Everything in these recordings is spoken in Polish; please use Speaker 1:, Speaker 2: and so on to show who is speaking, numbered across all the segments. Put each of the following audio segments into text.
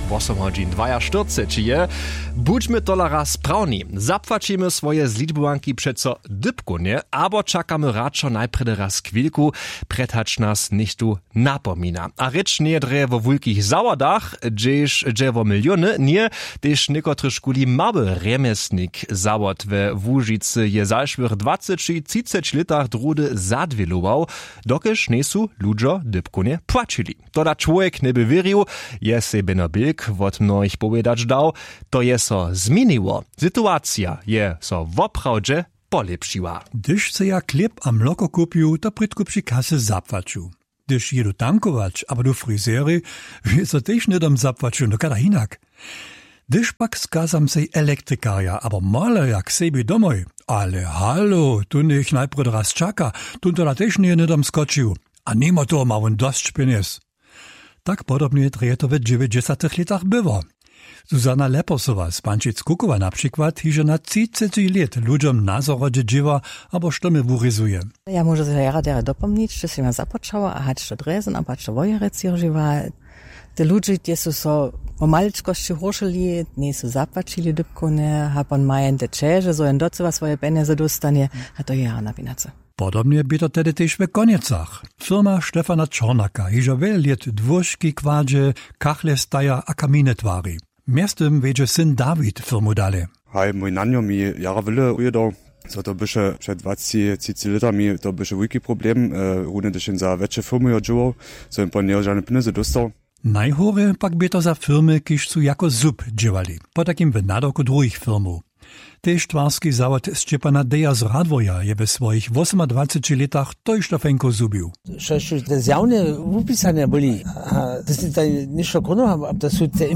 Speaker 1: 8:42 je. Budźmy tolara sprawni. Zapłacimy swoje zliczbowanki przeco dybkunie, abo czakamy raczej najpierw raz chwilku, prethacz nas niech tu napomina. A rycz nie dreje wo wulkich załadach, gdzież drzewo miliony, nie, też niekotry szkuli mały remesnik zawod we Łużycy je zalszwych 20-30 latach drudy zadwilował, dokeż niesu ludzie dybkunie płacili. Toda człowiek nie by wierzył, je sebe na bilk wot mnoich powiedzieć dał, to je so zmieniło. Sytuacja je so woprawdzie polepszyła.
Speaker 2: Gdyż se ja chleb a mloko kupił, to prydko przy kasy zapłacił. Gdyż jedu tankować, aber do fryzery, wie so też nie dam zapłacił, no kada hinak. Gdyż pak skazam sej elektrykaria, aber maler jak sebe domoj. Ale halo, tu niech najpierw raz czaka, tu to też nie dam skoczył. A nimo to ma on dość pieniędzy. Tak podobnie dreje to w 90 latach było. Zuzana Leposowa z Pančic-Kukowa na przykład hiže na 30 lat ludziom na zorodzie dziewa, albo sztomy wuryzuje.
Speaker 3: Ja może się jara dopomnieć, że się ma zapoczęła, a hać to drezen, a patrz to wojerec jirživa. Te ludzie, die so o maliczkości hoszeli, nie so zapłacili dybkone, hapon mają te czeże, so jen docewa swoje pieniądze dostanie, a to jara na winace.
Speaker 2: Podobnie by to tedy też w Koniecach. Firma Stefana Czornaka hiže wiele lat dwóżki kładzie, kachle staja a kamine twari. Miastem wiedzie syn Dawid firmu dale.
Speaker 4: Hej, mój nanio mi jara wyle ujedał, so to bysze przed 20 latami to bysze wielki problem, równie też za większe firmy odżywał, so im pan nie żadne pieniądze dostał.
Speaker 2: Najhore pak by to za firmy, kiż su jako zub dziewali, po takim wynadoku drugich firmów. Tež twarski zawod Szczepana Deja z Radwoja je we swoich 28 latach tož to fenko zubił.
Speaker 5: Što te zjavne upisane boli, das ist ein nicht schon aber das sind die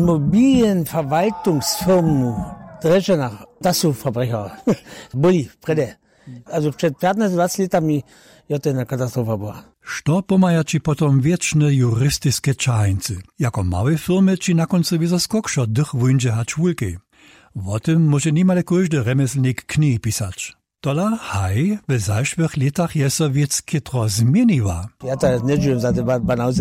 Speaker 5: Immobilienverwaltungsfirmen Dresdenach, das sind Verbrecher. Boli, prede. Also przed 15-20 latami je to jedna katastrofa była.
Speaker 2: Što pomajači potom wieczne jurystyskie czajeńcy. Jako małe firmy či na koncu wizo skokšo dych wundzie hać wulki. O tym może niemale każdy remeslnik knihy pisać. Tola, haj, w zaszłych latach je so wiec kitro zmieniła.
Speaker 5: Ja to nie czułem za te banauze.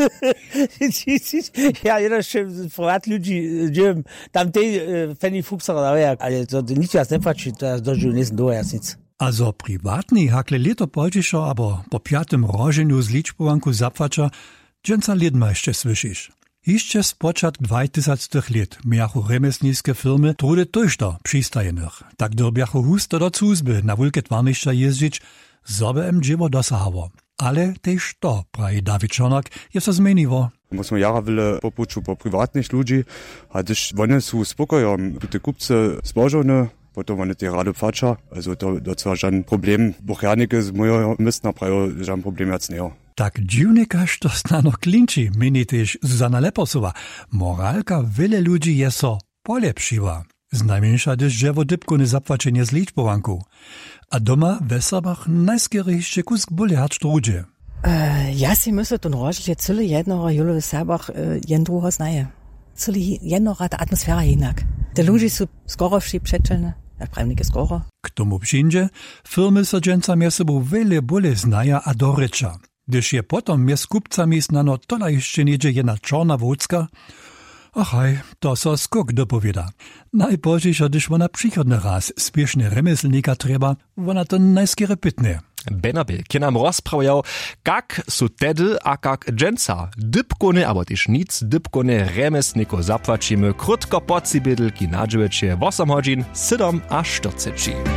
Speaker 5: Ja jeder się frat ludzi czułem, tam te feni fuksera, ale to nic jas nie patrzy, to dożył nie zdoła jas nic.
Speaker 2: Also privatni hakle leto poldiszo, abo po 5. rożeniu z liczbowanku zapłacza, dżęca lidma jeszcze słyszysz. Jeszcze z początku 2000 lat miały remesnickie firmy trudy tożto przystajenych. Tak dorbiachu husto do cuzby na wielkie twarniszcza jeździć, zobe im dziewo dosahało. Ale też to, prawi Dawid Czornak, jest to zmieniło.
Speaker 4: Musimy jara wiele popuczu po prywatnych ludzi, a też one są spokoją, te kupce zbożone, potom one te rado płacza, also to zwar żaden problem, buchernike z mojego miasta prawo żaden problem jak nie.
Speaker 2: Tak dziwnikarz to znano klinči, meni też Zuzana Leposowa. Moralka wiele ludzi je so polepszyła. Znajmniejsza też drzewo dybkone zapłacenie z liczbowanku. A doma w Sabach najskierejszy kusk boli hać trudzie.
Speaker 3: Ja si myślę, to rożlie cyle jednora julu w Sabach jen drugo znaje. Cyle jednora ta atmosfera jinak. Te ludzie są skorowszy przeczelne. Ja prawnik jest skoro.
Speaker 2: K tomu przyjdzie, firmy so dżęca mie sobą wiele bole znaja a dorycza. Gdyż je potom mie z kupcami znano tola jeszcze niedzie jedna czarna wódzka, achaj, to so skok dopowiada. Najpożejsza, gdyż ona przychodny raz spieszny remeslnika trzeba, ona to najskiery pytnie.
Speaker 1: Benabil, ki nam rozprawiał, jak su tedy a jak dżęca dybkone, abo też nic dybkone remesniko zapłacimy krótko po cibidl, ki nadżywecie 8:40 a 40.